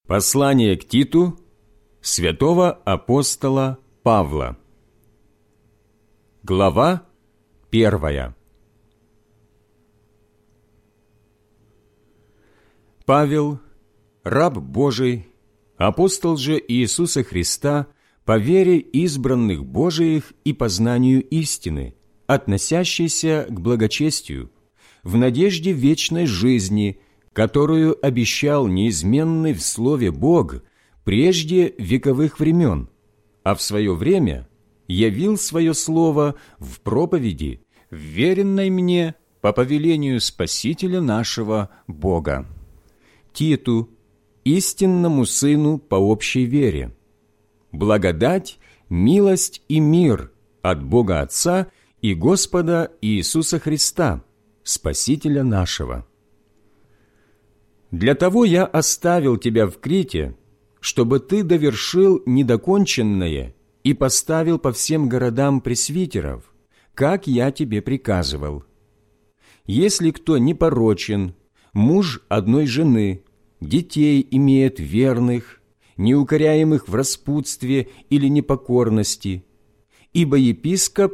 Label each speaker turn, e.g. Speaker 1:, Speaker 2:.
Speaker 1: Послание к Титу святого апостола Павла. Глава 1. Павел, раб Божий, апостол же Иисуса Христа, по вере избранных Божиих и познанию истины, относящейся к благочестию, в надежде вечной жизни, которую обещал неизменный в Слове Бог прежде вековых времен, а в свое время явил свое Слово в проповеди, вверенной мне по повелению Спасителя нашего Бога, Титу, истинному сыну по общей вере. Благодать, милость и мир от Бога Отца и Господа Иисуса Христа, Спасителя нашего. Для того я оставил тебя в Крите, чтобы ты довершил недоконченное и поставил по всем городам пресвитеров, как я тебе приказывал. Если кто непорочен, муж одной жены, детей имеет верных, неукоряемых в распутстве или непокорности, ибо епископ